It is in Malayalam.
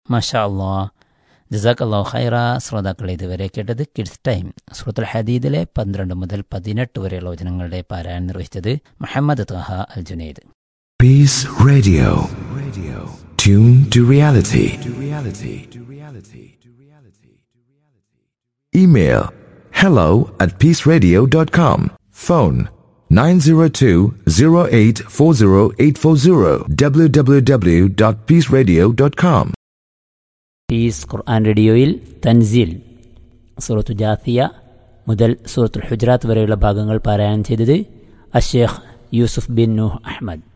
മാഷാ അല്ലാ, ജസാക്കല്ലാഹു ഖൈറ. ശ്രോതാക്കൾ ഇതുവരെ കേട്ടത് കിഡ്സ് ടൈം. സൂറത്തുൽ ഹദീദിലെ 12 മുതൽ 18 വരെയുള്ള വചനങ്ങളുടെ പാരായണം നിർവഹിച്ചത് മുഹമ്മദ് ത്വഹ അൽ Junaid. Peace Radio. Tune to reality. Email hello@peaceradio.com. Phone 902-0840-840 www.peaceradio.com. Piece ഖുർആൻ റേഡിയോയിൽ തൻസീൽ സൂറത്തു ജാസിയ മുതൽ സൂറത്തുൽ ഹുജറാത്ത് വരെയുള്ള ഭാഗങ്ങൾ പാരായണം ചെയ്തത് അഷേഖ് യൂസുഫ് ബിൻ നൂഹ് അഹ്മദ്.